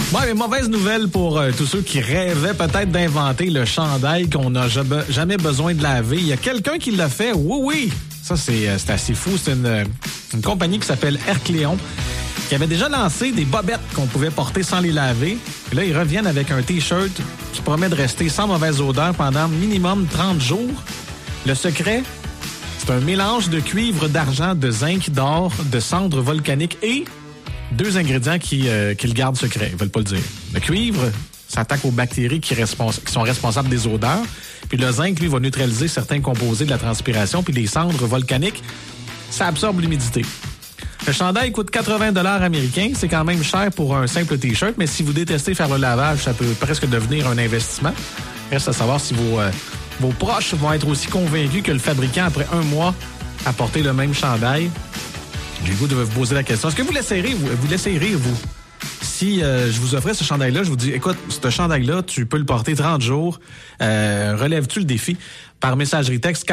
Ouais, mais mauvaise nouvelle pour tous ceux qui rêvaient peut-être d'inventer le chandail qu'on n'a jamais besoin de laver. Il y a quelqu'un qui l'a fait, oui. Ça, c'est assez fou. C'est une compagnie qui s'appelle Hercléon qui avait déjà lancé des bobettes qu'on pouvait porter sans les laver. Puis là, ils reviennent avec un T-shirt qui promet de rester sans mauvaise odeur pendant minimum 30 jours. Le secret, c'est un mélange de cuivre, d'argent, de zinc, d'or, de cendres volcaniques et 2 ingrédients qui le gardent secret. Ils veulent pas le dire. Le cuivre s'attaque aux bactéries qui sont responsables des odeurs. Puis le zinc, lui, va neutraliser certains composés de la transpiration. Puis les cendres volcaniques, ça absorbe l'humidité. Le chandail coûte 80 $ américains. C'est quand même cher pour un simple T-shirt, mais si vous détestez faire le lavage, ça peut presque devenir un investissement. Reste à savoir si vos proches vont être aussi convaincus que le fabricant, après 1 mois, à porter le même chandail. J'ai le goût de vous poser la question. Est-ce que vous l'essayerez, vous? Si je vous offrais ce chandail-là, je vous dis, écoute, ce chandail-là, tu peux le porter 30 jours. Relèves-tu le défi? Par messagerie texte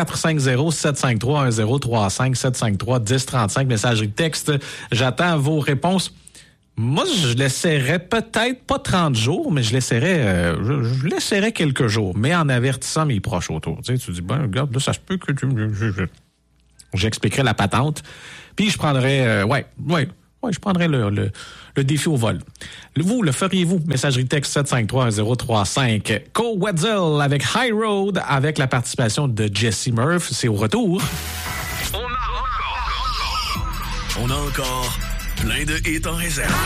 450-753-1035, messagerie texte. J'attends vos réponses. Moi, je l'essaierais peut-être pas 30 jours, mais je l'essaierais quelques jours, mais en avertissant mes proches autour. Tu sais, tu dis, ben, regarde, là, ça se peut que j'expliquerai la patente. Puis je prendrais, je prendrais le défi au vol. Vous, le feriez-vous? Messagerie texte 753-1035. Cole Wetzel avec High Road, avec la participation de Jesse Murph. C'est au retour. On a encore plein de hits en réserve.